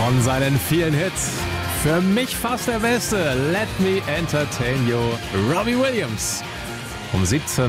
Von seinen vielen Hits, für mich fast der beste, Let Me Entertain You, Robbie Williams. Um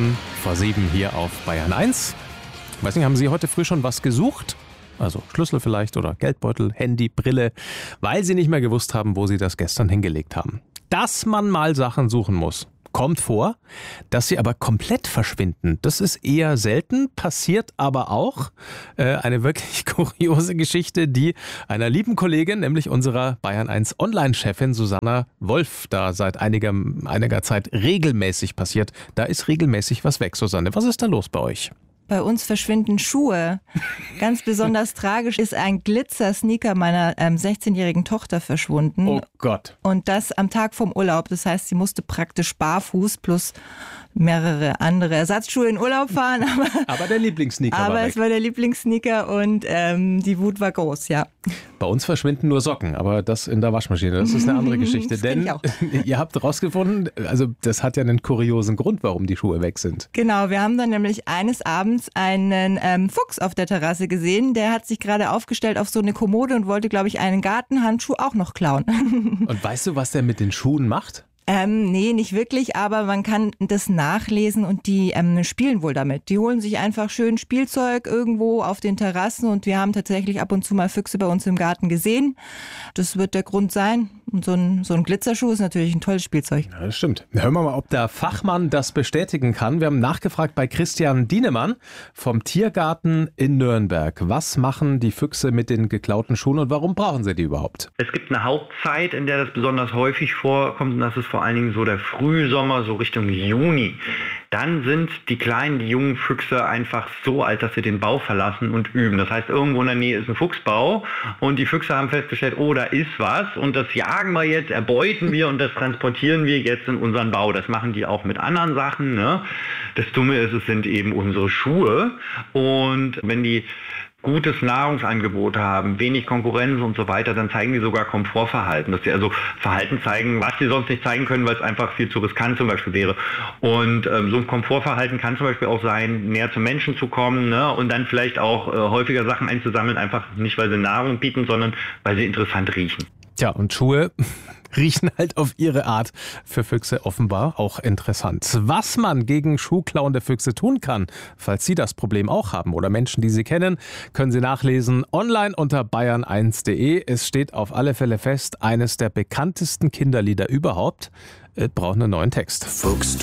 7:17 hier auf Bayern 1. Weiß nicht, haben Sie heute früh schon was gesucht? Also Schlüssel vielleicht oder Geldbeutel, Handy, Brille, weil Sie nicht mehr gewusst haben, wo Sie das gestern hingelegt haben. Dass man mal Sachen suchen muss, kommt vor. Dass sie aber komplett verschwinden, das ist eher selten, passiert aber auch. Eine wirklich kuriose Geschichte, die einer lieben Kollegin, nämlich unserer Bayern 1 Online-Chefin Susanna Wolf, da seit einiger Zeit regelmäßig passiert. Da ist regelmäßig was weg. Susanne, was ist da los bei euch? Bei uns verschwinden Schuhe. Ganz besonders tragisch ist ein Glitzer-Sneaker meiner 16-jährigen Tochter verschwunden. Oh Gott. Und das am Tag vom Urlaub. Das heißt, sie musste praktisch barfuß plus mehrere andere Ersatzschuhe in Urlaub fahren. Aber der Lieblingssneaker war weg. Aber es war der Lieblingssneaker und die Wut war groß, ja. Bei uns verschwinden nur Socken, aber das in der Waschmaschine, das ist eine andere Geschichte. Denn ihr habt rausgefunden, also das hat ja einen kuriosen Grund, warum die Schuhe weg sind. Genau, wir haben dann nämlich eines Abends einen Fuchs auf der Terrasse gesehen. Der hat sich gerade aufgestellt auf so eine Kommode und wollte, glaube ich, einen Gartenhandschuh auch noch klauen. Und weißt du, was der mit den Schuhen macht? Nee, nicht wirklich, aber man kann das nachlesen und die spielen wohl damit. Die holen sich einfach schön Spielzeug irgendwo auf den Terrassen und wir haben tatsächlich ab und zu mal Füchse bei uns im Garten gesehen. Das wird der Grund sein. Und so ein Glitzerschuh ist natürlich ein tolles Spielzeug. Ja, das stimmt. Hören wir mal, ob der Fachmann das bestätigen kann. Wir haben nachgefragt bei Christian Dienemann vom Tiergarten in Nürnberg. Was machen die Füchse mit den geklauten Schuhen und warum brauchen sie die überhaupt? Es gibt eine Hauptzeit, in der das besonders häufig vorkommt und das ist vor allen Dingen so der Frühsommer, so Richtung Juni. Dann sind die kleinen, die jungen Füchse einfach so alt, dass sie den Bau verlassen und üben. Das heißt, irgendwo in der Nähe ist ein Fuchsbau und die Füchse haben festgestellt, oh, da ist was und das jagen wir jetzt, erbeuten wir und das transportieren wir jetzt in unseren Bau. Das machen die auch mit anderen Sachen, ne? Das Dumme ist, es sind eben unsere Schuhe und wenn die gutes Nahrungsangebot haben, wenig Konkurrenz und so weiter, dann zeigen die sogar Komfortverhalten, dass sie also Verhalten zeigen, was sie sonst nicht zeigen können, weil es einfach viel zu riskant zum Beispiel wäre. Und so ein Komfortverhalten kann zum Beispiel auch sein, näher zum Menschen zu kommen, ne? Und dann vielleicht auch häufiger Sachen einzusammeln, einfach nicht, weil sie Nahrung bieten, sondern weil sie interessant riechen. Tja, und Schuhe riechen halt auf ihre Art für Füchse offenbar auch interessant. Was man gegen schuhklauende Füchse tun kann, falls Sie das Problem auch haben oder Menschen, die Sie kennen, können Sie nachlesen online unter bayern1.de. Es steht auf alle Fälle fest, eines der bekanntesten Kinderlieder überhaupt braucht einen neuen Text. Fuchs,